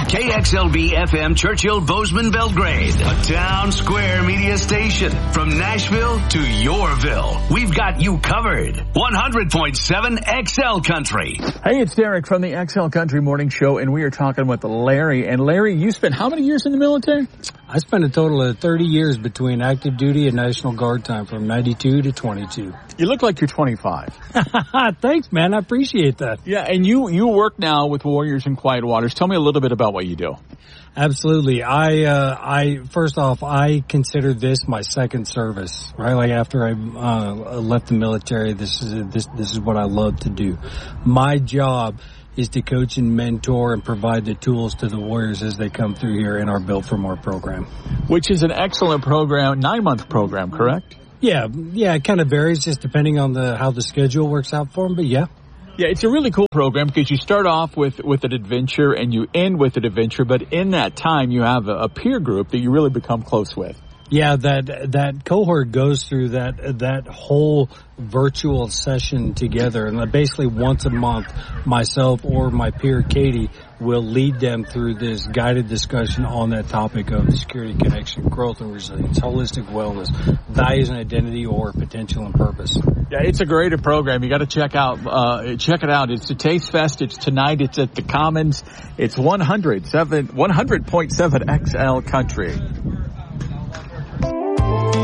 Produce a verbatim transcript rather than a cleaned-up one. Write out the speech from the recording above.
K X L B F M Churchill Bozeman Belgrade, a town square media station. From Nashville to Yorville, we've got you covered. one hundred point seven X L Country. Hey, it's Derek from the X L Country Morning Show, and we are talking with Larry. And Larry, you spent how many years in the military? I spent a total of thirty years between active duty and National Guard time, from ninety-two to twenty-two. You look like you're twenty-five. Thanks, man. I appreciate that. Yeah, and you, you work now with Warriors in Quiet Waters. Tell me a little bit about what you do. Absolutely. I, uh, I, first off, I consider this my second service, right? Like after I, uh, left the military, this is, this, this is what I love to do. My job is to coach and mentor and provide the tools to the Warriors as they come through here in our Built for More program. Which is an excellent program, nine-month program, correct? Yeah, yeah, it kind of varies just depending on the how the schedule works out for them, but yeah. Yeah, it's a really cool program because you start off with, with an adventure and you end with an adventure, but in that time you have a, a peer group that you really become close with. Yeah, that that cohort goes through that that whole virtual session together, and basically once a month, myself or my peer Katie will lead them through this guided discussion on that topic of security, connection, growth and resilience, holistic wellness, values and identity, or potential and purpose. Yeah, it's a great program. You got to check out uh check it out. It's the Taste Fest. It's tonight. It's at the Commons. It's one hundred point seven X L Country.